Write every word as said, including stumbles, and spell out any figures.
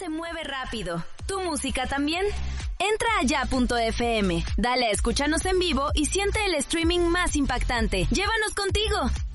se mueve rápido. ¿Tu música también? Entra a ya punto efe eme, dale a escúchanos en vivo y siente el streaming más impactante. ¡Llévanos contigo!